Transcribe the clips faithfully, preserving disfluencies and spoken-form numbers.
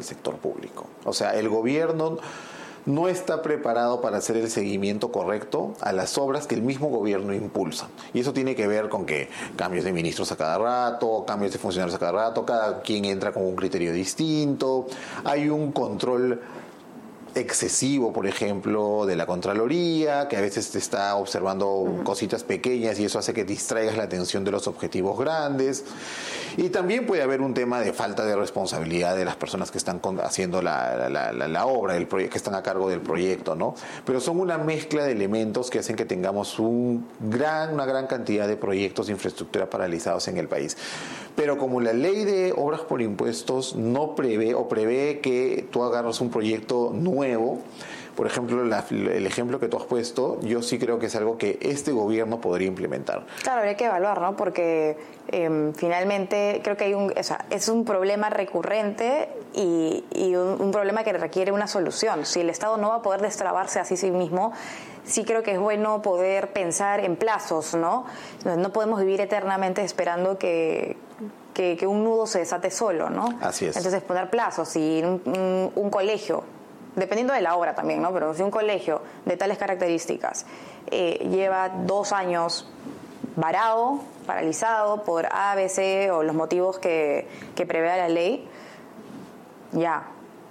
el sector público. O sea, el gobierno no está preparado para hacer el seguimiento correcto a las obras que el mismo gobierno impulsa. Y eso tiene que ver con que cambios de ministros a cada rato, cambios de funcionarios a cada rato, cada quien entra con un criterio distinto, hay un control excesivo, por ejemplo, de la Contraloría, que a veces te está observando uh-huh. cositas pequeñas y eso hace que distraigas la atención de los objetivos grandes. Y también puede haber un tema de falta de responsabilidad de las personas que están haciendo la, la, la, la obra, el proye- que están a cargo del proyecto, ¿no? Pero son una mezcla de elementos que hacen que tengamos un gran, una gran cantidad de proyectos de infraestructura paralizados en el país. Pero como la ley de obras por impuestos no prevé o prevé que tú agarras un proyecto nuevo, por ejemplo, la, el ejemplo que tú has puesto, yo sí creo que es algo que este gobierno podría implementar. Claro, habría que evaluar, ¿no? Porque eh, finalmente creo que hay un, o sea, es un problema recurrente y, y un, un problema que requiere una solución. Si el Estado no va a poder destrabarse así sí mismo, sí creo que es bueno poder pensar en plazos, ¿no? No podemos vivir eternamente esperando que, que, que un nudo se desate solo, ¿no? Así es. Entonces poner plazos. Si un, un, un colegio, dependiendo de la obra también, ¿no? Pero si un colegio de tales características eh, lleva dos años varado, paralizado por A, B, C o los motivos que, que prevea la ley, ya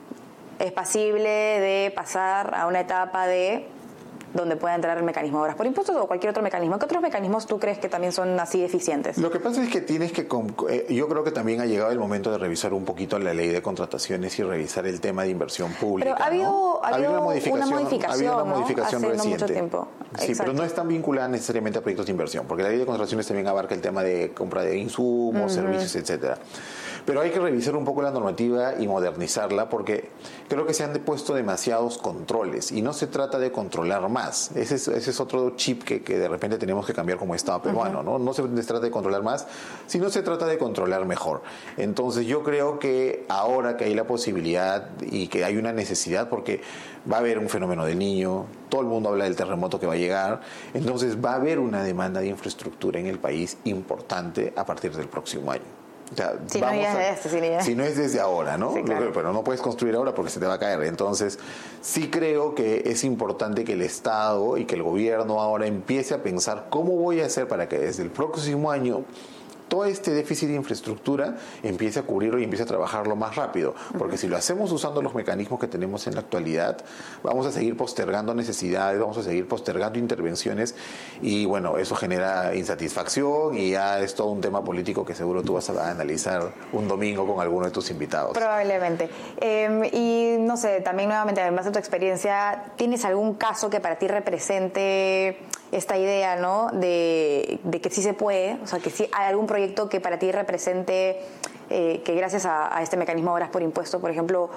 es pasible de pasar a una etapa de donde pueda entrar el mecanismo de obras por impuestos o cualquier otro mecanismo. ¿Qué otros mecanismos tú crees que también son así eficientes? Lo que pasa es que tienes que... Yo creo que también ha llegado el momento de revisar un poquito la ley de contrataciones y revisar el tema de inversión pública. Pero ha habido, ¿no? ha habido una modificación, una modificación, ha habido una modificación ¿no? Hace reciente. no mucho tiempo. Sí, Exacto. pero no están vinculadas necesariamente a proyectos de inversión, porque la ley de contrataciones también abarca el tema de compra de insumos, uh-huh. servicios, etcétera. Pero hay que revisar un poco la normativa y modernizarla porque creo que se han puesto demasiados controles y no se trata de controlar más. Ese es, ese es otro chip que, que de repente tenemos que cambiar como Estado peruano, uh-huh. ¿no? No se trata de controlar más, sino se trata de controlar mejor. Entonces yo creo que ahora que hay la posibilidad y que hay una necesidad, porque va a haber un fenómeno del Niño, todo el mundo habla del terremoto que va a llegar, entonces va a haber una demanda de infraestructura en el país importante a partir del próximo año. O sea, si, vamos no a, este, si, no si no es desde ahora, ¿no? Sí, claro. Pero no puedes construir ahora porque se te va a caer. Entonces, sí creo que es importante que el Estado y que el gobierno ahora empiece a pensar cómo voy a hacer para que desde el próximo año todo este déficit de infraestructura empiece a cubrirlo y empiece a trabajarlo más rápido. Porque uh-huh. si lo hacemos usando los mecanismos que tenemos en la actualidad, vamos a seguir postergando necesidades, vamos a seguir postergando intervenciones y, bueno, eso genera insatisfacción y ya es todo un tema político que seguro tú vas a analizar un domingo con alguno de tus invitados. Probablemente. Eh, y, no sé, también nuevamente, además de tu experiencia, ¿tienes algún caso que para ti represente esta idea, ¿no? De, de que sí se puede, o sea, que sí hay algún proyecto que para ti represente eh, que gracias a, a este mecanismo de obras por impuesto, por ejemplo,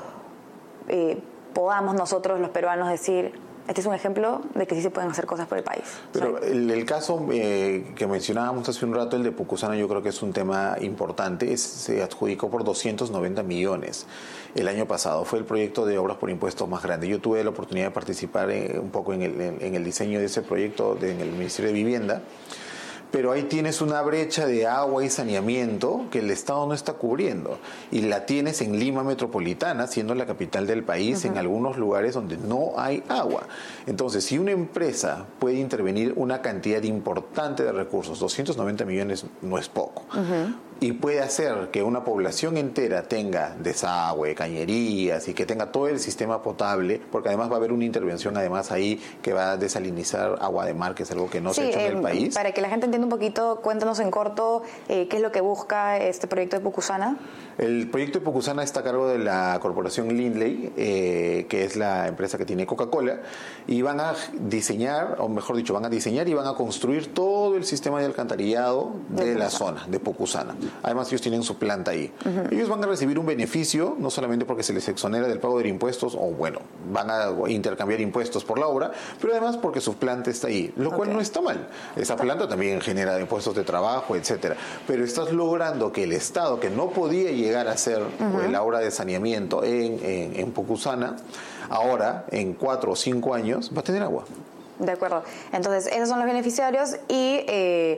eh, podamos nosotros los peruanos decir, este es un ejemplo de que sí se pueden hacer cosas por el país? Pero el, el caso eh, que mencionábamos hace un rato, el de Pucusana, yo creo que es un tema importante. Es, se adjudicó por doscientos noventa millones el año pasado. Fue el proyecto de obras por impuestos más grande. Yo tuve la oportunidad de participar eh, un poco en el, en, en el diseño de ese proyecto de, en el Ministerio de Vivienda. Pero ahí tienes una brecha de agua y saneamiento que el Estado no está cubriendo. Y la tienes en Lima Metropolitana, siendo la capital del país, uh-huh. en algunos lugares donde no hay agua. Entonces, si una empresa puede intervenir una cantidad importante de recursos, doscientos noventa millones no es poco, uh-huh. y puede hacer que una población entera tenga desagüe, cañerías y que tenga todo el sistema potable, porque además va a haber una intervención además ahí que va a desalinizar agua de mar, que es algo que no sí, se ha hecho eh, en el país. Para que la gente entienda un poquito, cuéntanos en corto eh, qué es lo que busca este proyecto de Pucusana. El proyecto de Pucusana está a cargo de la corporación Lindley, eh, que es la empresa que tiene Coca-Cola, y van a diseñar, o mejor dicho, van a diseñar y van a construir todo el sistema de alcantarillado de, de la zona, de Pucusana. Además, ellos tienen su planta ahí. Uh-huh. Ellos van a recibir un beneficio, no solamente porque se les exonera del pago de impuestos, o bueno, van a intercambiar impuestos por la obra, pero además porque su planta está ahí, lo okay. cual no está mal. Esa planta también genera impuestos de trabajo, etcétera. Pero estás logrando que el Estado, que no podía llegar a hacer uh-huh. la obra de saneamiento en, en, en Pucusana, ahora, en cuatro o cinco años, va a tener agua. De acuerdo. Entonces, esos son los beneficiarios y, eh,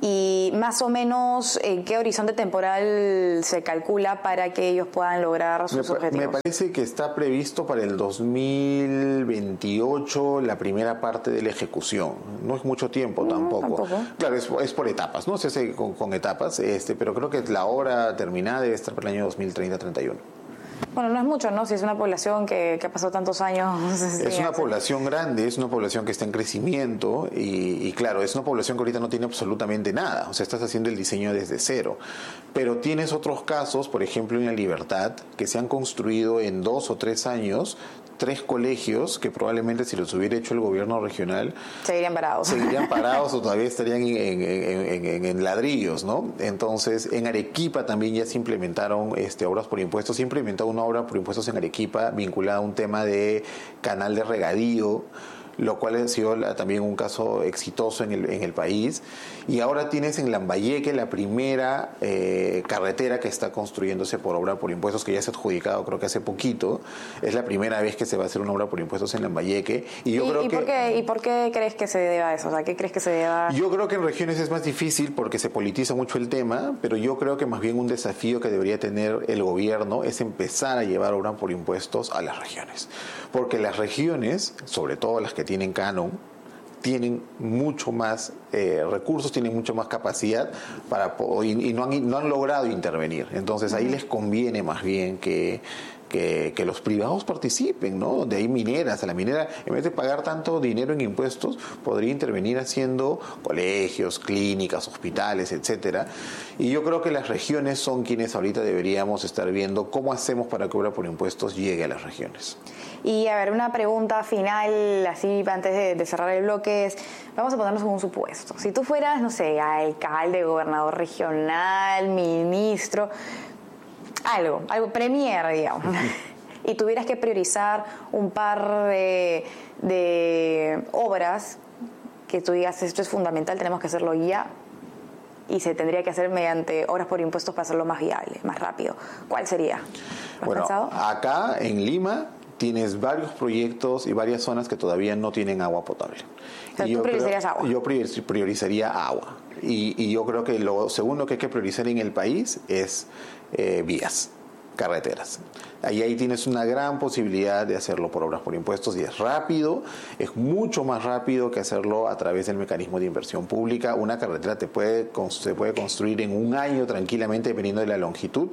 y más o menos en qué horizonte temporal se calcula para que ellos puedan lograr sus me, objetivos. Me parece que está previsto para el dos mil veintiocho la primera parte de la ejecución. No es mucho tiempo tampoco. No, tampoco. Claro, es, es por etapas, ¿no? Se hace con, con etapas, este, pero creo que la obra terminada debe estar para el año dos mil treinta treinta y uno. Bueno, no es mucho, ¿no? Si es una población que, que ha pasado tantos años. Es una población grande, es una población que está en crecimiento y, y claro, es una población que ahorita no tiene absolutamente nada. O sea, estás haciendo el diseño desde cero. Pero tienes otros casos, por ejemplo, en La Libertad, que se han construido en dos o tres años tres colegios que probablemente si los hubiera hecho el gobierno regional seguirían parados. Seguirían parados o todavía estarían en, en, en, en, en ladrillos, ¿no? Entonces, en Arequipa también ya se implementaron este, obras por impuestos. Se implementó una obra por impuestos en Arequipa vinculada a un tema de canal de regadío, lo cual ha sido también un caso exitoso en el, en el país. Y ahora tienes en Lambayeque la primera eh, carretera que está construyéndose por obra por impuestos, que ya se ha adjudicado creo que hace poquito. Es la primera vez que se va a hacer una obra por impuestos en Lambayeque. Y yo ¿Y, creo y que, por qué, ¿Y por qué crees que se deba a eso? O sea, ¿qué crees que se deba? Yo creo que en regiones es más difícil porque se politiza mucho el tema, pero yo creo que más bien un desafío que debería tener el gobierno es empezar a llevar obra por impuestos a las regiones. Porque las regiones, sobre todo las que tienen canon, tienen mucho más eh, recursos, tienen mucho más capacidad para y, y no, han, no han logrado intervenir. Entonces ahí les conviene más bien que, que, que los privados participen, ¿no? De ahí mineras, a la minera, en vez de pagar tanto dinero en impuestos, podría intervenir haciendo colegios, clínicas, hospitales, etcétera. Y yo creo que las regiones son quienes ahorita deberíamos estar viendo cómo hacemos para que obra por impuestos llegue a las regiones. Y a ver, una pregunta final, así antes de, de cerrar el bloque es, vamos a ponernos en un supuesto. Si tú fueras, no sé, alcalde, gobernador regional, ministro, algo, algo premier, digamos, y tuvieras que priorizar un par de, de obras que tú digas, esto es fundamental, tenemos que hacerlo ya, y se tendría que hacer mediante obras por impuestos para hacerlo más viable, más rápido. ¿Cuál sería? ¿Lo has bueno, pensado? Acá en Lima tienes varios proyectos y varias zonas que todavía no tienen agua potable. O sea, y ¿tú yo priorizarías creo, agua? Yo priorizaría agua. Y, y yo creo que lo segundo que hay que priorizar en el país es eh, vías, carreteras. Ahí, ahí tienes una gran posibilidad de hacerlo por obras por impuestos y es rápido, es mucho más rápido que hacerlo a través del mecanismo de inversión pública. Una carretera te puede, se puede construir en un año tranquilamente dependiendo de la longitud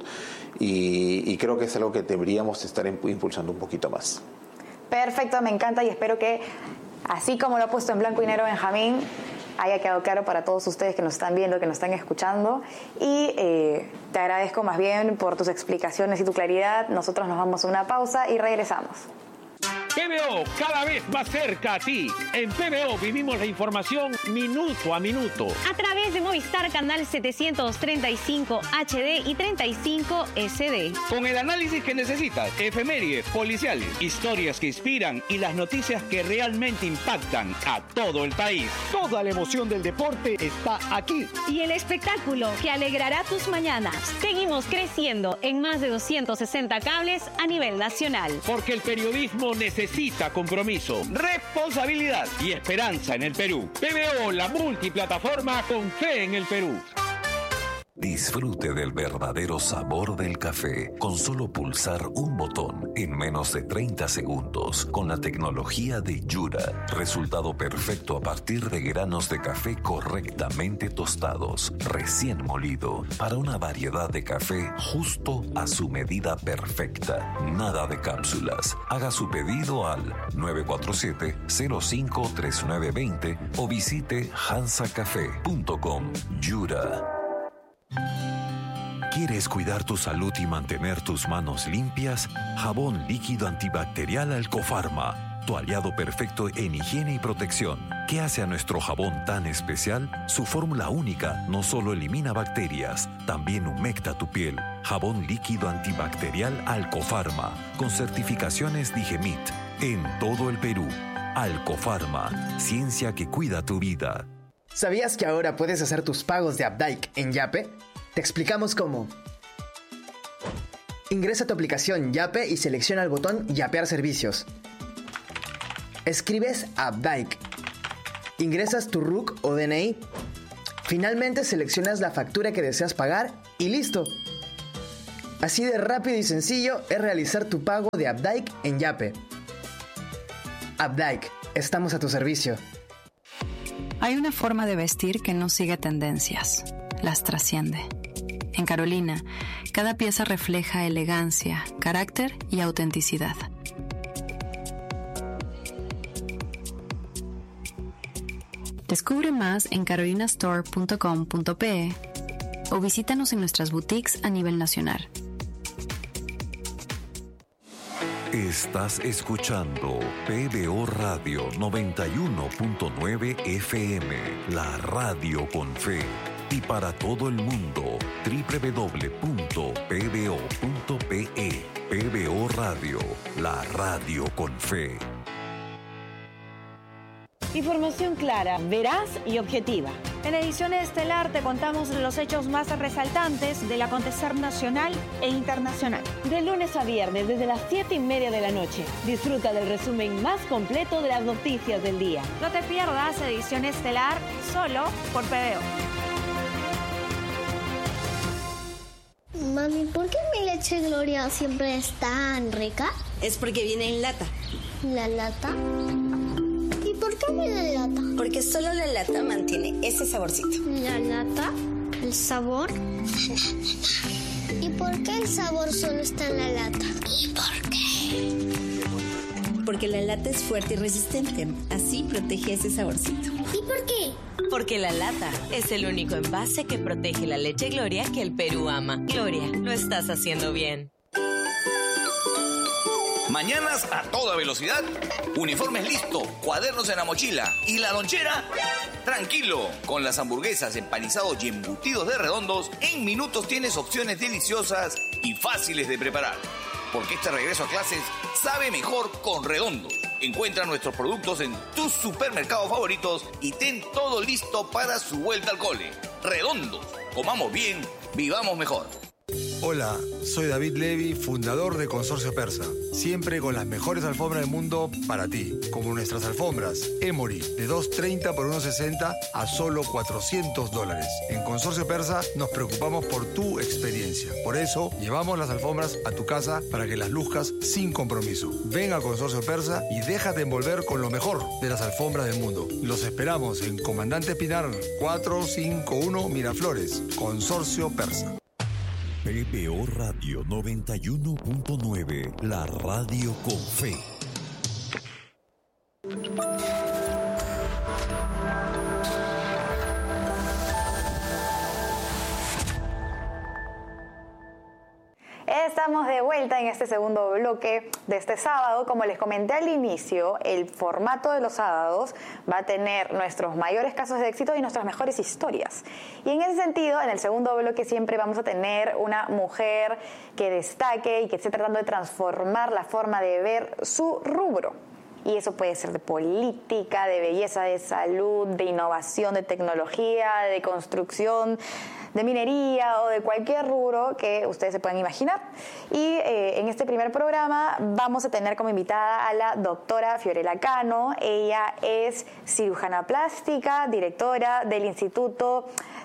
y, y creo que es algo que deberíamos estar impulsando un poquito más. Perfecto, me encanta y espero que, así como lo ha puesto en blanco y negro Benjamín, haya quedado claro para todos ustedes que nos están viendo, que nos están escuchando. Y eh, te agradezco más bien por tus explicaciones y tu claridad. Nosotros nos vamos a una pausa y regresamos. P B O, cada vez más cerca a ti. En P B O vivimos la información minuto a minuto. A través de Movistar Canal setecientos treinta y cinco H D y treinta y cinco S D. Con el análisis que necesitas, efemérides, policiales, historias que inspiran y las noticias que realmente impactan a todo el país. Toda la emoción del deporte está aquí. Y el espectáculo que alegrará tus mañanas. Seguimos creciendo en más de doscientos sesenta cables a nivel nacional. Porque el periodismo necesita Necesita compromiso, responsabilidad y esperanza en el Perú. P B O, la multiplataforma con fe en el Perú. Disfrute del verdadero sabor del café con solo pulsar un botón en menos de treinta segundos con la tecnología de Yura. Resultado perfecto a partir de granos de café correctamente tostados, recién molido, para una variedad de café justo a su medida perfecta. Nada de cápsulas. Haga su pedido al nueve cuatro siete, cero cinco tres nueve dos cero o visite hansa café punto com. Yura. ¿Quieres cuidar tu salud y mantener tus manos limpias? Jabón líquido antibacterial Alcofarma, tu aliado perfecto en higiene y protección. ¿Qué hace a nuestro jabón tan especial? Su fórmula única no solo elimina bacterias, también humecta tu piel. Jabón líquido antibacterial Alcofarma, con certificaciones Digemit, en todo el Perú. Alcofarma, ciencia que cuida tu vida. ¿Sabías que ahora puedes hacer tus pagos de Updike en Yape? Te explicamos cómo. Ingresa a tu aplicación Yape y selecciona el botón Yapear servicios. Escribes Updike. Ingresas tu R U C o D N I. Finalmente seleccionas la factura que deseas pagar y listo. Así de rápido y sencillo es realizar tu pago de Updike en Yape. Updike, estamos a tu servicio. Hay una forma de vestir que no sigue tendencias, las trasciende. En Carolina, cada pieza refleja elegancia, carácter y autenticidad. Descubre más en carolina store punto com punto pe o visítanos en nuestras boutiques a nivel nacional. Estás escuchando P B O Radio noventa y uno punto nueve F M, la radio con fe. Y para todo el mundo, doble u doble u doble u punto p b o punto p e. P B O Radio, la radio con fe. Información clara, veraz y objetiva. En Edición Estelar te contamos los hechos más resaltantes del acontecer nacional e internacional. De lunes a viernes, desde las siete y media de la noche. Disfruta del resumen más completo de las noticias del día. No te pierdas Edición Estelar solo por P B O. Mami, ¿por qué mi leche Gloria siempre es tan rica? Es porque viene en lata. ¿La lata? ¿Y por qué viene en lata? Porque solo la lata mantiene ese saborcito. ¿La lata? ¿El sabor? ¿Y por qué el sabor solo está en la lata? ¿Y por qué? Porque la lata es fuerte y resistente. Así protege ese saborcito. ¿Y por qué? Porque la lata es el único envase que protege la leche Gloria que el Perú ama. Gloria, lo estás haciendo bien. Mañanas a toda velocidad, uniformes listo, cuadernos en la mochila y la lonchera, tranquilo. Con las hamburguesas, empanizados y embutidos de Redondos, en minutos tienes opciones deliciosas y fáciles de preparar. Porque este regreso a clases sabe mejor con Redondos. Encuentra nuestros productos en tus supermercados favoritos y ten todo listo para su vuelta al cole. Redondos, comamos bien, vivamos mejor. Hola, soy David Levy, fundador de Consorcio Persa. Siempre con las mejores alfombras del mundo para ti. Como nuestras alfombras Emory, de dos treinta por uno sesenta a solo cuatrocientos dólares. En Consorcio Persa nos preocupamos por tu experiencia. Por eso, llevamos las alfombras a tu casa para que las luzcas sin compromiso. Ven a Consorcio Persa y déjate envolver con lo mejor de las alfombras del mundo. Los esperamos en Comandante Pinar cuatrocientos cincuenta y uno Miraflores. Consorcio Persa. P B O Radio noventa y uno punto nueve, la radio con fe. Estamos de vuelta en este segundo bloque de este sábado. Como les comenté al inicio, el formato de los sábados va a tener nuestros mayores casos de éxito y nuestras mejores historias. Y en ese sentido, en el segundo bloque siempre vamos a tener una mujer que destaque y que esté tratando de transformar la forma de ver su rubro. Y eso puede ser de política, de belleza, de salud, de innovación, de tecnología, de construcción, de minería o de cualquier rubro que ustedes se puedan imaginar. Y eh, en este primer programa vamos a tener como invitada a la doctora Fiorella Cano. Ella es cirujana plástica, directora del Instituto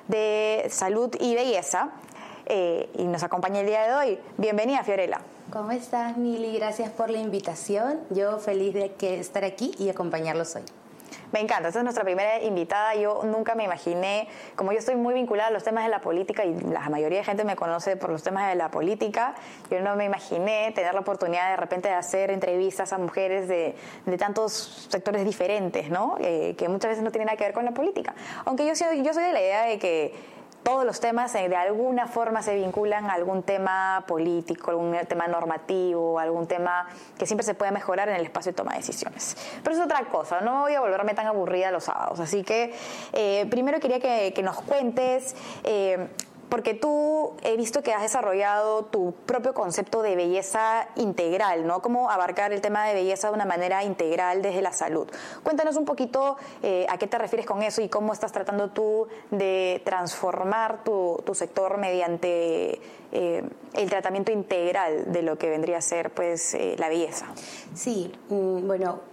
de Salud y Belleza, eh, y nos acompaña el día de hoy. Bienvenida, Fiorella. ¿Cómo estás, Mili? Gracias por la invitación. Yo feliz de que estar aquí y acompañarlos hoy. Me encanta, esta es nuestra primera invitada. Yo nunca me imaginé, como yo estoy muy vinculada a los temas de la política y la mayoría de gente me conoce por los temas de la política, yo no me imaginé tener la oportunidad de repente de hacer entrevistas a mujeres de, de tantos sectores diferentes, ¿no? Eh, que muchas veces no tienen nada que ver con la política. Aunque yo soy, yo soy de la idea de que todos los temas de alguna forma se vinculan a algún tema político, algún tema normativo, algún tema que siempre se puede mejorar en el espacio de toma de decisiones. Pero es otra cosa, no voy a volverme tan aburrida los sábados. Así que eh, primero quería que, que nos cuentes, eh, porque tú he visto que has desarrollado tu propio concepto de belleza integral, ¿no? Cómo abarcar el tema de belleza de una manera integral desde la salud. Cuéntanos un poquito eh, a qué te refieres con eso y cómo estás tratando tú de transformar tu, tu sector mediante eh, el tratamiento integral de lo que vendría a ser pues eh, la belleza. Sí, bueno,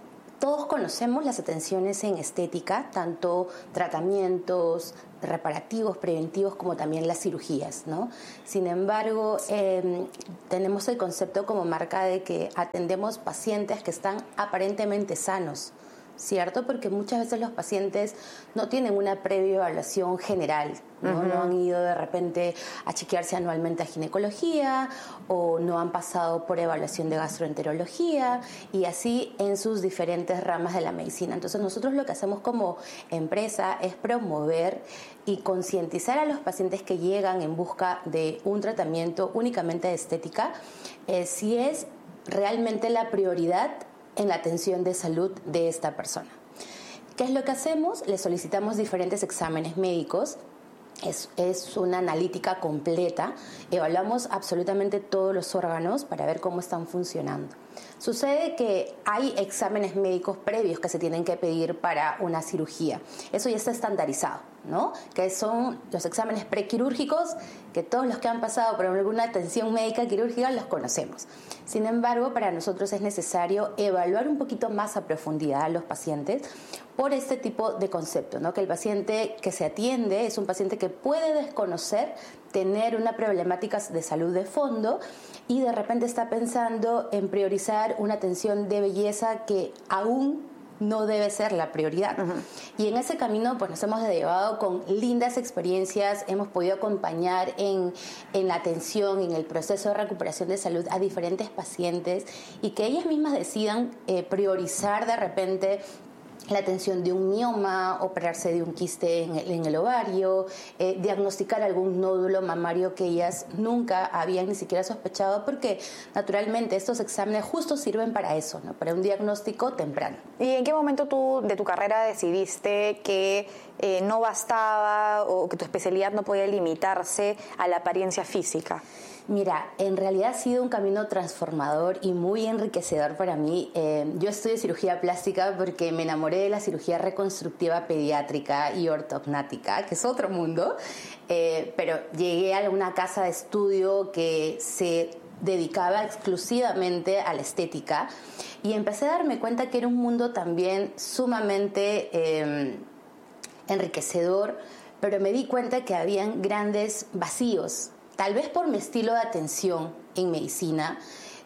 todos conocemos las atenciones en estética, tanto tratamientos reparativos, preventivos, como también las cirugías, ¿no? Sin embargo, eh, tenemos el concepto como marca de que atendemos pacientes que están aparentemente sanos, ¿cierto? Porque muchas veces los pacientes no tienen una previa evaluación general, ¿no? Uh-huh. No han ido de repente a chequearse anualmente a ginecología o no han pasado por evaluación de gastroenterología y así en sus diferentes ramas de la medicina. Entonces nosotros lo que hacemos como empresa es promover y concientizar a los pacientes que llegan en busca de un tratamiento únicamente de estética, eh, si es realmente la prioridad en la atención de salud de esta persona. ¿Qué es lo que hacemos? Le solicitamos diferentes exámenes médicos. Es, es una analítica completa. Evaluamos absolutamente todos los órganos para ver cómo están funcionando. Sucede que hay exámenes médicos previos que se tienen que pedir para una cirugía. Eso ya está estandarizado, ¿no? Que son los exámenes prequirúrgicos, que todos los que han pasado por alguna atención médica quirúrgica los conocemos. Sin embargo, para nosotros es necesario evaluar un poquito más a profundidad a los pacientes por este tipo de concepto, ¿no? Que el paciente que se atiende es un paciente que puede desconocer tener una problemática de salud de fondo y de repente está pensando en priorizar una atención de belleza que aún no debe ser la prioridad. Uh-huh. Y en ese camino pues nos hemos llevado con lindas experiencias, hemos podido acompañar en, en la atención, en el proceso de recuperación de salud a diferentes pacientes y que ellas mismas decidan eh, priorizar de repente la atención de un mioma, operarse de un quiste en el, en el ovario, eh, diagnosticar algún nódulo mamario que ellas nunca habían ni siquiera sospechado, porque naturalmente estos exámenes justo sirven para eso, ¿no? Para un diagnóstico temprano. ¿Y en qué momento tú de tu carrera decidiste que eh, no bastaba o que tu especialidad no podía limitarse a la apariencia física? Mira, en realidad ha sido un camino transformador y muy enriquecedor para mí. Eh, yo estudié cirugía plástica porque me enamoré de la cirugía reconstructiva pediátrica y ortognática, que es otro mundo, eh, pero llegué a una casa de estudio que se dedicaba exclusivamente a la estética y empecé a darme cuenta que era un mundo también sumamente eh, enriquecedor, pero me di cuenta que habían grandes vacíos. Tal vez por mi estilo de atención en medicina,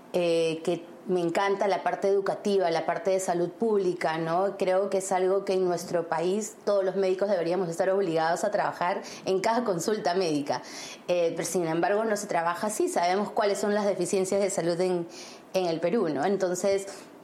eh, que me encanta la parte educativa, la parte de salud pública, ¿no? Creo que es algo que en nuestro país todos los médicos deberíamos estar obligados a trabajar en cada consulta médica. Eh, pero sin embargo no se trabaja así, sabemos cuáles son las deficiencias de salud en, en el Perú, ¿no? Entonces,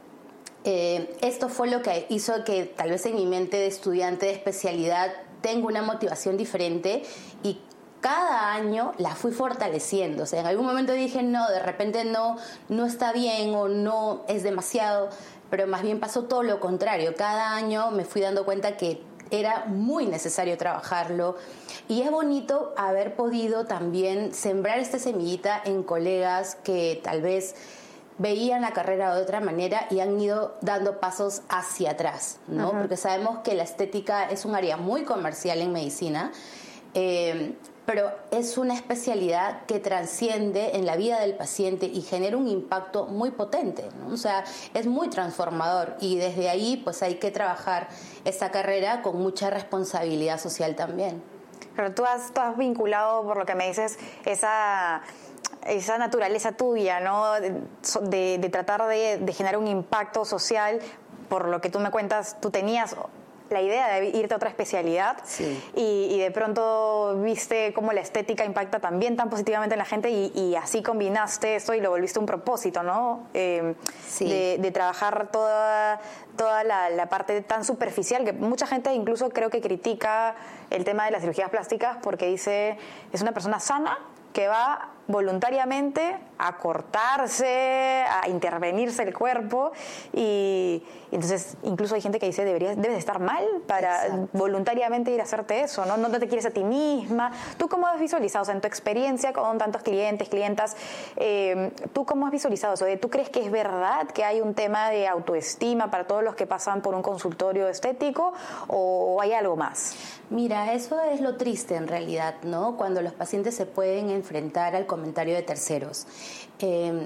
eh, esto fue lo que hizo que tal vez en mi mente de estudiante de especialidad tenga una motivación diferente y cada año la fui fortaleciendo. O sea, en algún momento dije, no, de repente no, no está bien o no es demasiado, pero más bien pasó todo lo contrario. Cada año me fui dando cuenta que era muy necesario trabajarlo y es bonito haber podido también sembrar esta semillita en colegas que tal vez veían la carrera de otra manera y han ido dando pasos hacia atrás, ¿no? Uh-huh. Porque sabemos que la estética es un área muy comercial en medicina, eh, pero es una especialidad que trasciende en la vida del paciente y genera un impacto muy potente, ¿no? O sea, es muy transformador y desde ahí pues hay que trabajar esta carrera con mucha responsabilidad social también. Pero tú has, tú has vinculado, por lo que me dices, esa, esa naturaleza tuya, ¿no? De, de, de tratar de, de generar un impacto social. Por lo que tú me cuentas, tú tenías la idea de irte a otra especialidad, sí. y, y de pronto viste cómo la estética impacta también tan positivamente en la gente y, y así combinaste esto y lo volviste un propósito, ¿no? Eh, sí. de, de trabajar toda, toda la, la parte tan superficial que mucha gente incluso creo que critica el tema de las cirugías plásticas porque dice es una persona sana que va voluntariamente a cortarse, a intervenirse el cuerpo y, y entonces incluso hay gente que dice deberías, debes estar mal para Exacto. voluntariamente ir a hacerte eso, ¿no? No te quieres a ti misma. ¿Tú cómo has visualizado, o sea, en tu experiencia con tantos clientes, clientas, eh, tú cómo has visualizado eso? ¿Tú crees que es verdad que hay un tema de autoestima para todos los que pasan por un consultorio estético o hay algo más? Mira, eso es lo triste en realidad, ¿no? Cuando los pacientes se pueden enfrentar al comentario de terceros. Eh,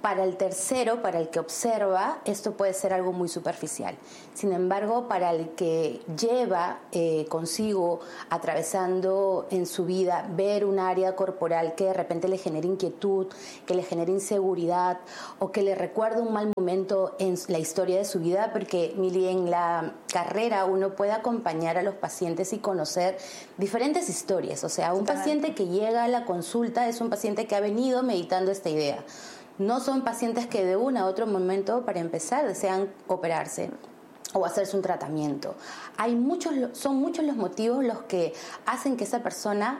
para el tercero, para el que observa, esto puede ser algo muy superficial. Sin embargo, para el que lleva eh, consigo, atravesando en su vida, ver un área corporal que de repente le genere inquietud, que le genere inseguridad o que le recuerde un mal momento en la historia de su vida, porque, Mili, en la carrera uno puede acompañar a los pacientes y conocer diferentes historias. O sea, un paciente que llega a la consulta es un paciente que ha venido meditando esta idea. No son pacientes que de un a otro momento, para empezar, desean operarse o hacerse un tratamiento. Hay muchos, son muchos los motivos los que hacen que esa persona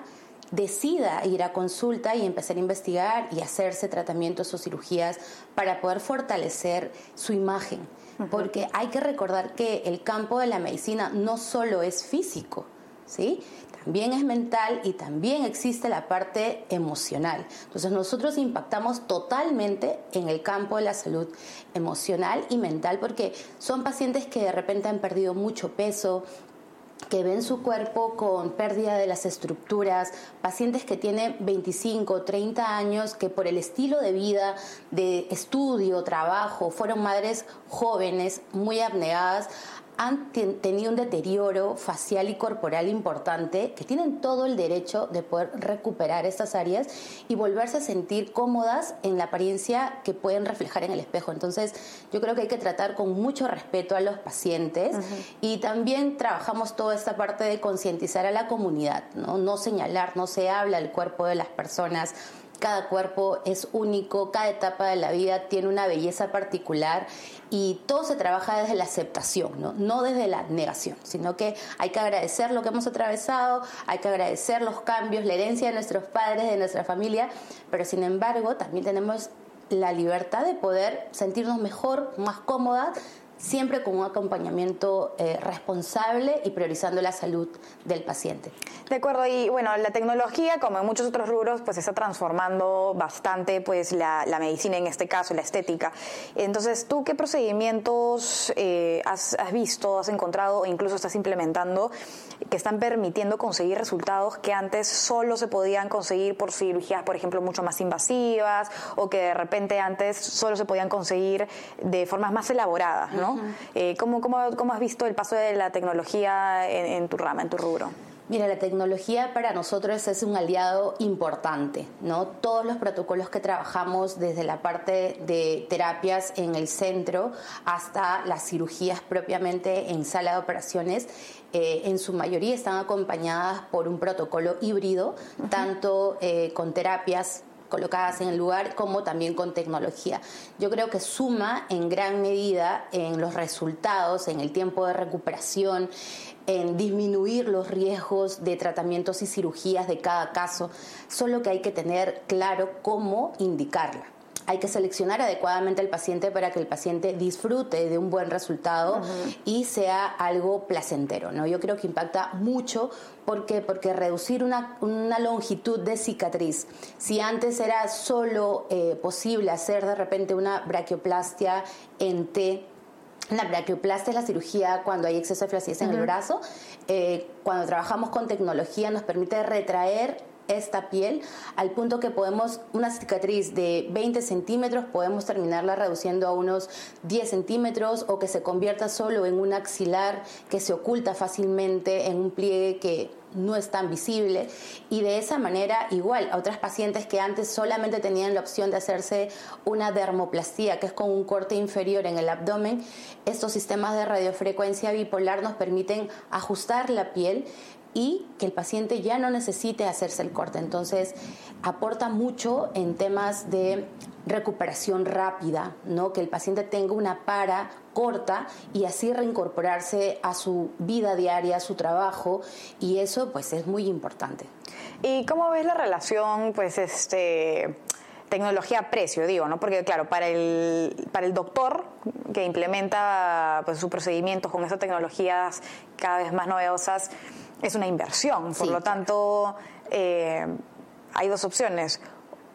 decida ir a consulta y empezar a investigar y hacerse tratamientos o cirugías para poder fortalecer su imagen. Uh-huh. Porque hay que recordar que el campo de la medicina no solo es físico, ¿sí? También es mental y también existe la parte emocional. Entonces nosotros impactamos totalmente en el campo de la salud emocional y mental, porque son pacientes que de repente han perdido mucho peso, que ven su cuerpo con pérdida de las estructuras, pacientes que tienen veinticinco, treinta años, que por el estilo de vida, de estudio, trabajo, fueron madres jóvenes, muy abnegadas, han ten, tenido un deterioro facial y corporal importante, que tienen todo el derecho de poder recuperar estas áreas y volverse a sentir cómodas en la apariencia que pueden reflejar en el espejo. Entonces, yo creo que hay que tratar con mucho respeto a los pacientes. Uh-huh. Y también trabajamos toda esta parte de concientizar a la comunidad, ¿no? No señalar, no se habla del cuerpo de las personas. Cada cuerpo es único, cada etapa de la vida tiene una belleza particular y todo se trabaja desde la aceptación, ¿no? No desde la negación, sino que hay que agradecer lo que hemos atravesado, hay que agradecer los cambios, la herencia de nuestros padres, de nuestra familia, pero sin embargo también tenemos la libertad de poder sentirnos mejor, más cómodas, siempre con un acompañamiento eh, responsable y priorizando la salud del paciente. De acuerdo, y bueno, la tecnología, como en muchos otros rubros, pues está transformando bastante pues la, la medicina, en este caso, la estética. Entonces, ¿tú qué procedimientos eh, has, has visto, has encontrado o incluso estás implementando que están permitiendo conseguir resultados que antes solo se podían conseguir por cirugías, por ejemplo, mucho más invasivas, o que de repente antes solo se podían conseguir de formas más elaboradas, ¿no? Uh-huh. Eh, ¿cómo, cómo, ¿Cómo has visto el paso de la tecnología en, en tu rama, en tu rubro? Mira, la tecnología para nosotros es un aliado importante, ¿no? Todos los protocolos que trabajamos, desde la parte de terapias en el centro hasta las cirugías propiamente en sala de operaciones, eh, en su mayoría están acompañadas por un protocolo híbrido, uh-huh. tanto eh, con terapias colocadas en el lugar como también con tecnología. Yo creo que suma en gran medida en los resultados, en el tiempo de recuperación, en disminuir los riesgos de tratamientos y cirugías de cada caso, solo que hay que tener claro cómo indicarla. Hay que seleccionar adecuadamente al paciente para que el paciente disfrute de un buen resultado uh-huh. y sea algo placentero, ¿no? Yo creo que impacta mucho. ¿Por qué? Porque reducir una, una longitud de cicatriz, si antes era solo eh, posible hacer de repente una braquioplastia en T, la braquioplastia es la cirugía cuando hay exceso de flacidez uh-huh. en el brazo, eh, cuando trabajamos con tecnología nos permite retraer esta piel al punto que podemos, una cicatriz de veinte centímetros, podemos terminarla reduciendo a unos diez centímetros, o que se convierta solo en un axilar que se oculta fácilmente en un pliegue que no es tan visible, y de esa manera igual a otras pacientes que antes solamente tenían la opción de hacerse una dermoplastía, que es con un corte inferior en el abdomen. Estos sistemas de radiofrecuencia bipolar nos permiten ajustar la piel y que el paciente ya no necesite hacerse el corte. Entonces, aporta mucho en temas de recuperación rápida, ¿no? Que el paciente tenga una para corta y así reincorporarse a su vida diaria, a su trabajo, y eso pues es muy importante. ¿Y cómo ves la relación, pues, este... tecnología-precio, digo, ¿no? Porque, claro, para el, para el doctor que implementa pues, sus procedimientos con estas tecnologías cada vez más novedosas, es una inversión. Por sí, lo tanto, eh, hay dos opciones.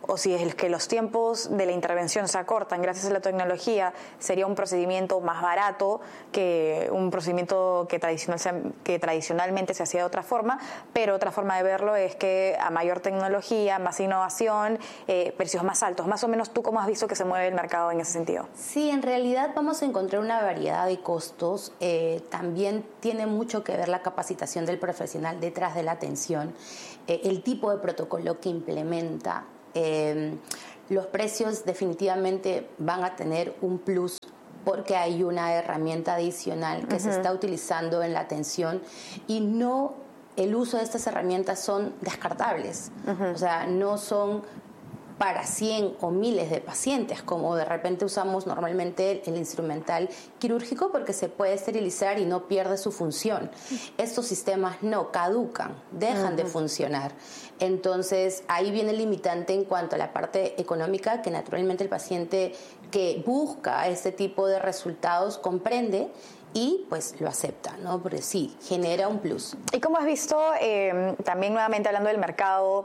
o si es que los tiempos de la intervención se acortan gracias a la tecnología, sería un procedimiento más barato que un procedimiento que, tradicional, que tradicionalmente se hacía de otra forma, pero otra forma de verlo es que a mayor tecnología, más innovación, eh, precios más altos. Más o menos, ¿tú cómo has visto que se mueve el mercado en ese sentido? Sí, en realidad vamos a encontrar una variedad de costos. Eh, también tiene mucho que ver la capacitación del profesional detrás de la atención, eh, el tipo de protocolo que implementa. Eh, los precios definitivamente van a tener un plus porque hay una herramienta adicional que uh-huh. se está utilizando en la atención y no el uso de estas herramientas son descartables, uh-huh. o sea, no son para cien o miles de pacientes, como de repente usamos normalmente el instrumental quirúrgico porque se puede esterilizar y no pierde su función. Estos sistemas no, caducan, dejan uh-huh. de funcionar. Entonces, ahí viene el limitante en cuanto a la parte económica, que naturalmente el paciente que busca este tipo de resultados comprende y pues lo acepta, ¿no? Porque sí, genera un plus. ¿Y cómo has visto, eh, también nuevamente hablando del mercado,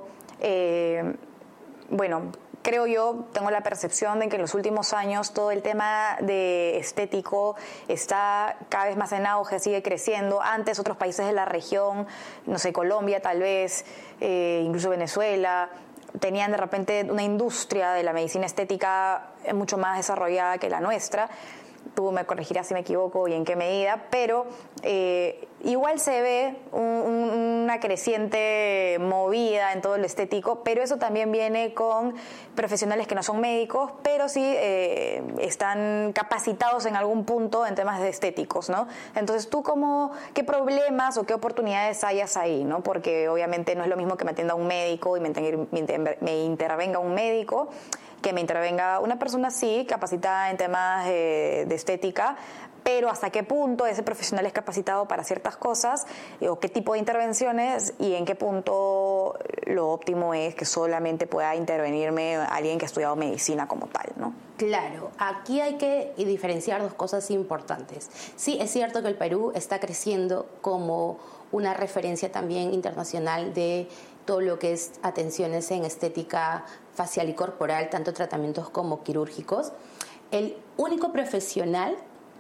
eh, bueno, creo yo, tengo la percepción de que en los últimos años todo el tema de estético está cada vez más en auge, sigue creciendo. Antes otros países de la región, no sé, Colombia tal vez, eh, incluso Venezuela, tenían de repente una industria de la medicina estética mucho más desarrollada que la nuestra. Tú me corregirás si me equivoco y en qué medida, pero eh, igual se ve un, un, una creciente movida en todo lo estético, pero eso también viene con profesionales que no son médicos, pero sí eh, están capacitados en algún punto en temas de estéticos, ¿no? Entonces, ¿tú cómo, qué problemas o qué oportunidades hayas ahí, ¿no? Porque obviamente no es lo mismo que me atienda un médico y me, me, me intervenga un médico que me intervenga una persona sí capacitada en temas de, de estética, pero hasta qué punto ese profesional es capacitado para ciertas cosas o qué tipo de intervenciones y en qué punto lo óptimo es que solamente pueda intervenirme alguien que ha estudiado medicina como tal, ¿no? Claro, aquí hay que diferenciar dos cosas importantes. Sí, es cierto que el Perú está creciendo como una referencia también internacional de todo lo que es atenciones en estética facial y corporal, tanto tratamientos como quirúrgicos. El único profesional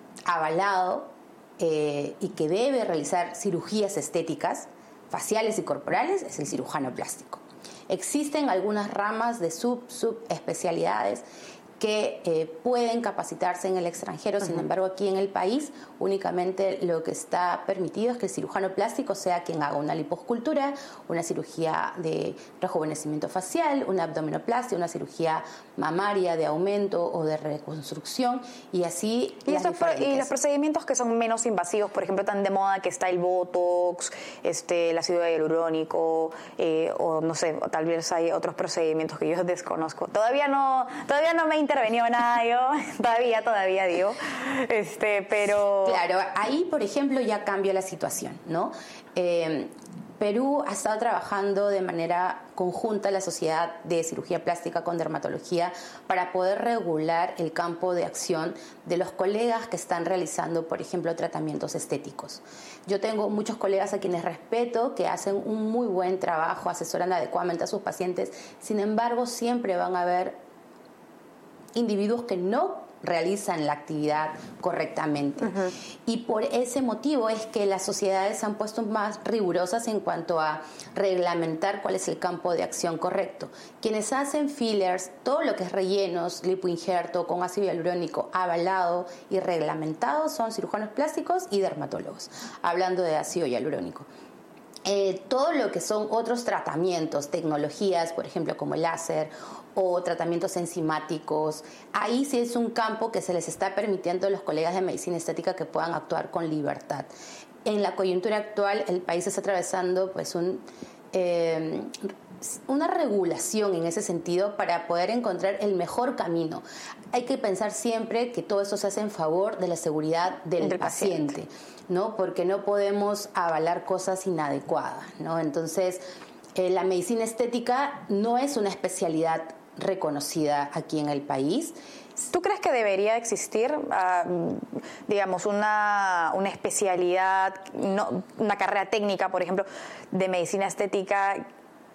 avalado eh, y que debe realizar cirugías estéticas faciales y corporales es el cirujano plástico. Existen algunas ramas de sub, subespecialidades que eh, pueden capacitarse en el extranjero, uh-huh. sin embargo aquí en el país únicamente lo que está permitido es que el cirujano plástico sea quien haga una liposcultura, una cirugía de rejuvenecimiento facial, una abdominoplastia, una cirugía mamaria de aumento o de reconstrucción y así y, las pro, y los procedimientos que son menos invasivos, por ejemplo, tan de moda que está el Botox, este, el ácido hialurónico eh, o no sé, o tal vez hay otros procedimientos que yo desconozco. Todavía no, todavía no me intervenido nada yo, todavía, todavía digo, este, pero... Claro, ahí, por ejemplo, ya cambia la situación, ¿no? Eh, Perú ha estado trabajando de manera conjunta la Sociedad de Cirugía Plástica con Dermatología para poder regular el campo de acción de los colegas que están realizando, por ejemplo, tratamientos estéticos. Yo tengo muchos colegas a quienes respeto, que hacen un muy buen trabajo, asesoran adecuadamente a sus pacientes, sin embargo, siempre van a haber individuos que no realizan la actividad correctamente. Uh-huh. Y por ese motivo es que las sociedades se han puesto más rigurosas en cuanto a reglamentar cuál es el campo de acción correcto. Quienes hacen fillers, todo lo que es rellenos, lipoinjerto con ácido hialurónico avalado y reglamentado son cirujanos plásticos y dermatólogos, hablando de ácido hialurónico. Eh, todo lo que son otros tratamientos, tecnologías, por ejemplo, como el láser o tratamientos enzimáticos, ahí sí es un campo que se les está permitiendo a los colegas de medicina estética que puedan actuar con libertad. En la coyuntura actual, el país está atravesando pues un... Eh, una regulación en ese sentido para poder encontrar el mejor camino. Hay que pensar siempre que todo esto se hace en favor de la seguridad del, del paciente, paciente, ¿no? Porque no podemos avalar cosas inadecuadas, ¿no? Entonces, eh, la medicina estética no es una especialidad reconocida aquí en el país. ¿Tú crees que debería existir, uh, digamos, una, una especialidad, no, una carrera técnica, por ejemplo, de medicina estética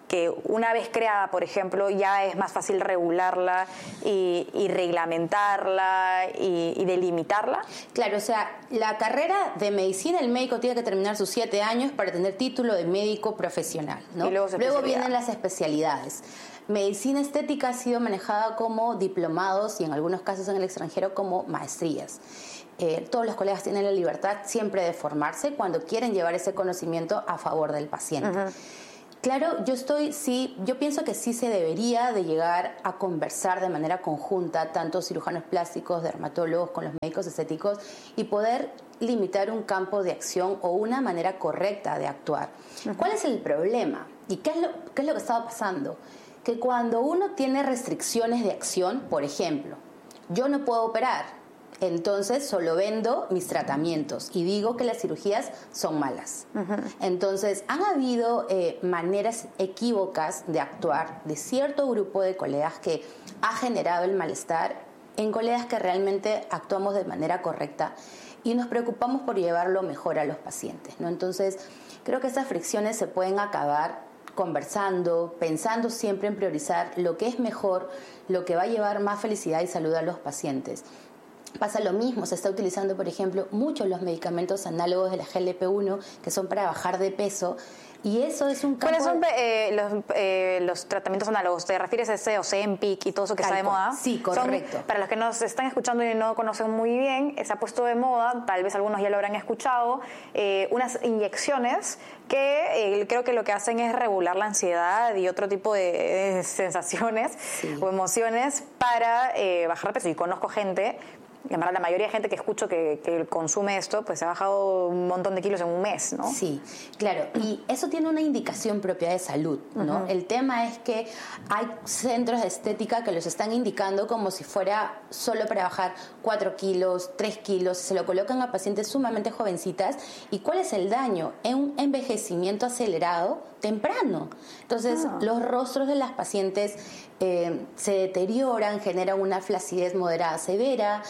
que una vez creada, por ejemplo, ya es más fácil regularla y, y reglamentarla y, y delimitarla? Claro, o sea, la carrera de medicina, el médico tiene que terminar sus siete años para tener título de médico profesional, ¿no? Y luego, luego vienen las especialidades. Medicina estética ha sido manejada como diplomados y en algunos casos en el extranjero como maestrías. Eh, todos los colegas tienen la libertad siempre de formarse cuando quieren llevar ese conocimiento a favor del paciente. Uh-huh. Claro, yo estoy, sí, yo pienso que sí se debería de llegar a conversar de manera conjunta, tanto cirujanos plásticos, dermatólogos, con los médicos estéticos, y poder limitar un campo de acción o una manera correcta de actuar. Uh-huh. ¿Cuál es el problema? ¿Y qué es lo, qué es lo que estaba pasando? Que cuando uno tiene restricciones de acción, por ejemplo, yo no puedo operar, entonces solo vendo mis tratamientos y digo que las cirugías son malas. Uh-huh. Entonces han habido eh, maneras equívocas de actuar de cierto grupo de colegas que ha generado el malestar en colegas que realmente actuamos de manera correcta y nos preocupamos por llevarlo mejor a los pacientes, ¿no? Entonces creo que estas fricciones se pueden acabar conversando, pensando siempre en priorizar lo que es mejor, lo que va a llevar más felicidad y salud a los pacientes. Pasa lo mismo, se está utilizando, por ejemplo, muchos los medicamentos análogos de la G L P uno que son para bajar de peso, y eso es un campo... ¿Cuáles son eh, los, eh, los tratamientos análogos? ¿Te refieres a ese Ozempic y todo eso que Tal está de cual. moda? Sí, correcto. Son, para los que nos están escuchando y no conocen muy bien, se ha puesto de moda, tal vez algunos ya lo habrán escuchado, eh, unas inyecciones que eh, creo que lo que hacen es regular la ansiedad y otro tipo de, de sensaciones sí. o emociones para eh, bajar peso. Y conozco gente... La mayoría de gente que escucho que, que consume esto, pues se ha bajado un montón de kilos en un mes, ¿no? Sí, claro. Y eso tiene una indicación propia de salud, ¿no? Uh-huh. El tema es que hay centros de estética que los están indicando como si fuera solo para bajar cuatro kilos, tres kilos. Se lo colocan a pacientes sumamente jovencitas. ¿Y cuál es el daño? En un envejecimiento acelerado temprano. Entonces, ah. los rostros de las pacientes eh, se deterioran, generan una flacidez moderada severa,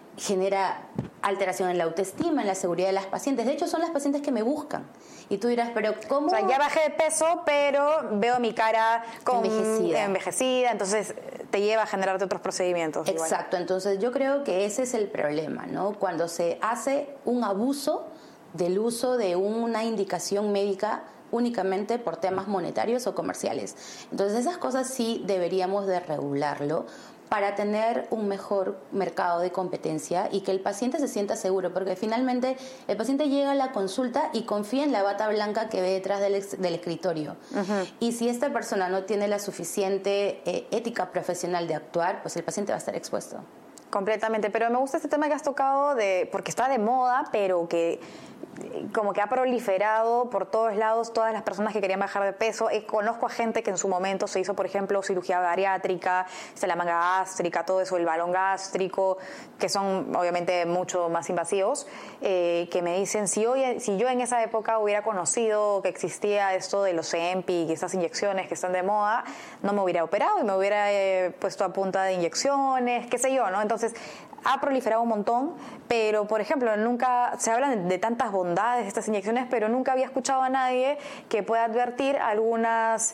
genera alteración en la autoestima, en la seguridad de las pacientes. De hecho, son las pacientes que me buscan. Y tú dirás, pero ¿cómo? O sea, ya bajé de peso, pero veo mi cara con envejecida. envejecida, entonces te lleva a generarte otros procedimientos. Exacto, igual. Entonces yo creo que ese es el problema, ¿no? Cuando se hace un abuso del uso de una indicación médica únicamente por temas monetarios o comerciales. Entonces esas cosas sí deberíamos de regularlo para tener un mejor mercado de competencia y que el paciente se sienta seguro, porque finalmente el paciente llega a la consulta y confía en la bata blanca que ve detrás del, ex, del escritorio. Uh-huh. Y si esta persona no tiene la suficiente eh, ética profesional de actuar, pues el paciente va a estar expuesto. Completamente, pero me gusta este tema que has tocado, de porque está de moda, pero que como que ha proliferado por todos lados, todas las personas que querían bajar de peso. Eh, conozco a gente que en su momento se hizo, por ejemplo, cirugía bariátrica, la manga gástrica, todo eso, el balón gástrico, que son obviamente mucho más invasivos, eh, que me dicen, si, hoy, si yo en esa época hubiera conocido que existía esto de los Ozempic y estas inyecciones que están de moda, no me hubiera operado y me hubiera eh, puesto a punta de inyecciones, qué sé yo, ¿no? Entonces, ha proliferado un montón, pero, por ejemplo, nunca se habla de tantas bondades de estas inyecciones, pero nunca había escuchado a nadie que pueda advertir algunas,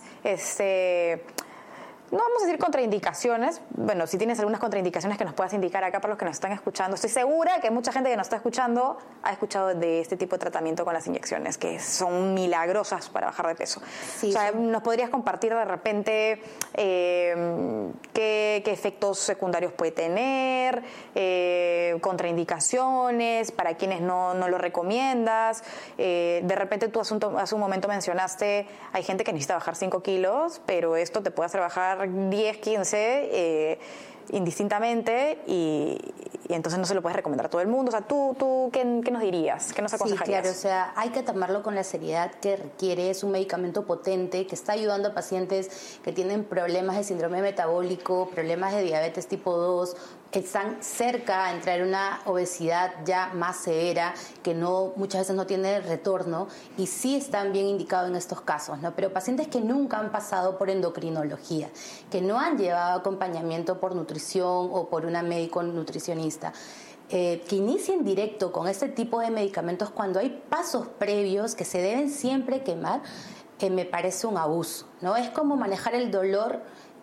este, no vamos a decir contraindicaciones, bueno, si tienes algunas contraindicaciones que nos puedas indicar acá para los que nos están escuchando. Estoy segura que mucha gente que nos está escuchando ha escuchado de este tipo de tratamiento con las inyecciones, que son milagrosas para bajar de peso. Sí, o sea, sí. ¿Nos podrías compartir de repente eh, qué, qué efectos secundarios puede tener, eh, contraindicaciones, para quienes no, no lo recomiendas? Eh, de repente tú hace un, hace un momento mencionaste, hay gente que necesita bajar cinco kilos, pero esto te puede hacer bajar diez, quince eh, indistintamente y, y entonces no se lo puedes recomendar a todo el mundo. O sea, ¿tú, tú qué, qué nos dirías? ¿Qué nos aconsejarías? Sí, claro, o sea, hay que tomarlo con la seriedad que requiere. Es un medicamento potente que está ayudando a pacientes que tienen problemas de síndrome metabólico, problemas de diabetes tipo dos, están cerca a entrar en una obesidad ya más severa que no muchas veces no tiene retorno, y sí están bien indicados en estos casos, ¿no? Pero pacientes que nunca han pasado por endocrinología, que no han llevado acompañamiento por nutrición o por una médico nutricionista, Eh, que inicien directo con este tipo de medicamentos cuando hay pasos previos que se deben siempre quemar, eh, me parece un abuso, ¿no? Es como manejar el dolor,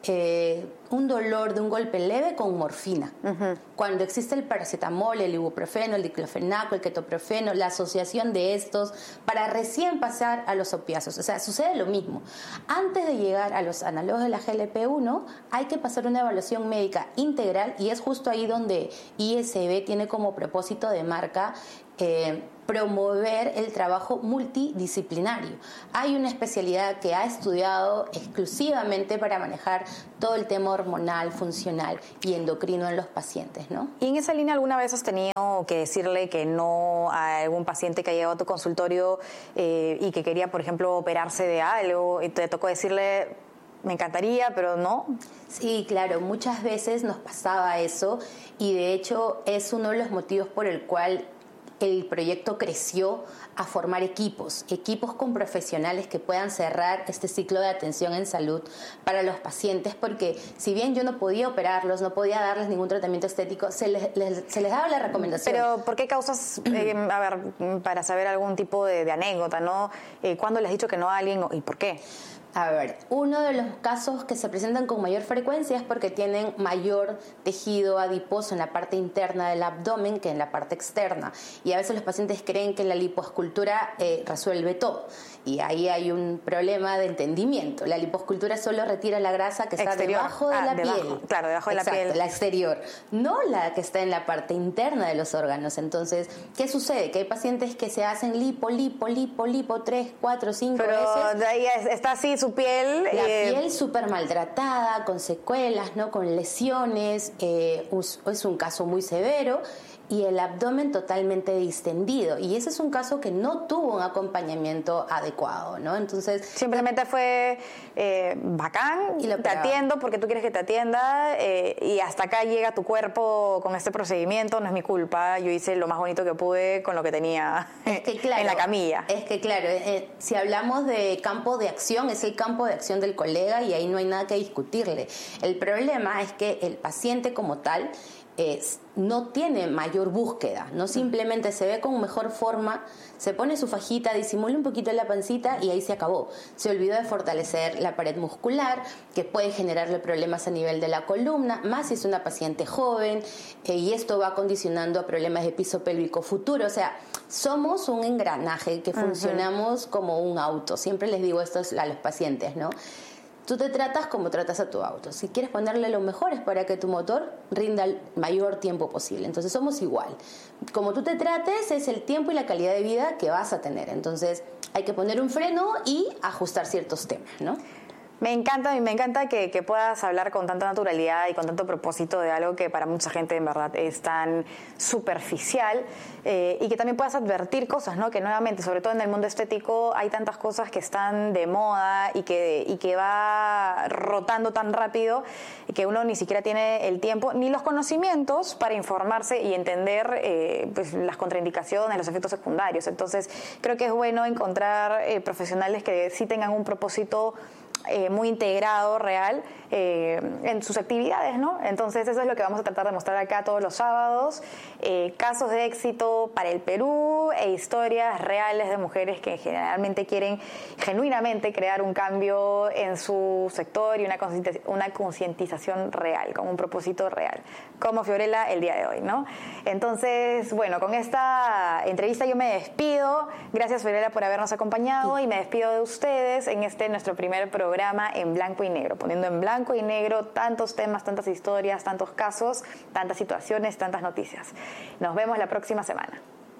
eh, un dolor de un golpe leve con morfina. Uh-huh. Cuando existe el paracetamol, el ibuprofeno, el diclofenaco, el ketoprofeno, la asociación de estos para recién pasar a los opiáceos. O sea, sucede lo mismo. Antes de llegar a los análogos de la G L P uno, hay que pasar una evaluación médica integral y es justo ahí donde I S B tiene como propósito de marca eh, promover el trabajo multidisciplinario. Hay una especialidad que ha estudiado exclusivamente para manejar todo el tema hormonal, funcional y endocrino en los pacientes, ¿no? Y en esa línea, ¿alguna vez has tenido que decirle que no a algún paciente que ha llegado a tu consultorio eh, y que quería, por ejemplo, operarse de algo y te tocó decirle, me encantaría, pero no? Sí, claro, muchas veces nos pasaba eso y de hecho es uno de los motivos por el cual el proyecto creció a formar equipos, equipos con profesionales que puedan cerrar este ciclo de atención en salud para los pacientes, porque si bien yo no podía operarlos, no podía darles ningún tratamiento estético, se les, les, se les daba la recomendación. Pero, ¿por qué causas, eh, a ver, para saber algún tipo de, de anécdota, ¿no? Eh, ¿Cuándo les has dicho que no a alguien y por qué? A ver, uno de los casos que se presentan con mayor frecuencia es porque tienen mayor tejido adiposo en la parte interna del abdomen que en la parte externa. Y a veces los pacientes creen que la lipoescultura eh, resuelve todo. Y ahí hay un problema de entendimiento. La lipoescultura solo retira la grasa que está exterior. debajo de ah, la debajo, piel. Claro, debajo de Exacto, la piel. la exterior. No la que está en la parte interna de los órganos. Entonces, ¿qué sucede? Que hay pacientes que se hacen lipo, lipo, lipo, lipo, tres, cuatro, cinco Pero veces. Pero de ahí está así su piel. La eh... piel súper maltratada, con secuelas, ¿no? Con lesiones. Eh, es un caso muy severo. Y el abdomen totalmente distendido. Y ese es un caso que no tuvo un acompañamiento adecuado, ¿no? Entonces... Simplemente fue eh, bacán, y te atiendo porque tú quieres que te atienda eh, y hasta acá llega tu cuerpo con este procedimiento, no es mi culpa. Yo hice lo más bonito que pude con lo que tenía es que, claro, en la camilla. Es que claro, eh, si hablamos de campo de acción, es el campo de acción del colega y ahí no hay nada que discutirle. El problema es que el paciente como tal... Es, no tiene mayor búsqueda, no simplemente se ve con mejor forma, se pone su fajita, disimula un poquito la pancita y ahí se acabó. Se olvidó de fortalecer la pared muscular, que puede generarle problemas a nivel de la columna, más si es una paciente joven, eh, y esto va condicionando a problemas de piso pélvico futuro. O sea, somos un engranaje que funcionamos uh-huh. como un auto. Siempre les digo esto a los pacientes, ¿no? Tú te tratas como tratas a tu auto. Si quieres ponerle lo mejor es para que tu motor rinda el mayor tiempo posible. Entonces somos igual. Como tú te trates es el tiempo y la calidad de vida que vas a tener. Entonces hay que poner un freno y ajustar ciertos temas, ¿no? Me encanta, me encanta que, que puedas hablar con tanta naturalidad y con tanto propósito de algo que para mucha gente en verdad es tan superficial eh, y que también puedas advertir cosas, ¿no? Que nuevamente, sobre todo en el mundo estético, hay tantas cosas que están de moda y que, y que va rotando tan rápido que uno ni siquiera tiene el tiempo ni los conocimientos para informarse y entender eh, pues, las contraindicaciones, los efectos secundarios. Entonces, creo que es bueno encontrar eh, profesionales que sí tengan un propósito Eh, muy integrado, real, eh, en sus actividades, ¿no? Entonces eso es lo que vamos a tratar de mostrar acá todos los sábados, eh, casos de éxito para el Perú e historias reales de mujeres que generalmente quieren genuinamente crear un cambio en su sector y una concientiz- una concientización real, con un propósito real, como Fiorella el día de hoy, ¿no? Entonces, bueno, con esta entrevista yo me despido. Gracias, Fiorella, por habernos acompañado y me despido de ustedes en este nuestro primer programa programa en blanco y negro, poniendo en blanco y negro tantos temas, tantas historias, tantos casos, tantas situaciones, tantas noticias. Nos vemos la próxima semana.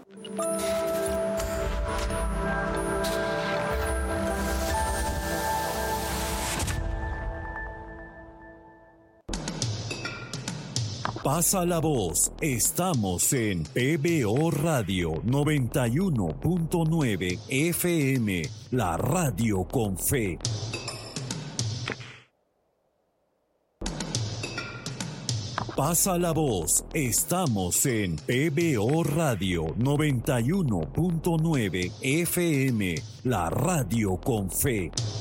Pasa la voz, estamos en P B O Radio noventa y uno punto nueve F M, la radio con fe. Pasa la voz, estamos en P B O Radio noventa y uno punto nueve F M, la radio con fe.